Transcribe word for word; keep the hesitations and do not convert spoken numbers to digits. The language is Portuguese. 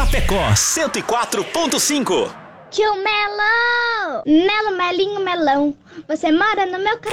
Chapecó cento e quatro ponto cinco. Tio Melão! Melo, melinho, melão. Você mora no meu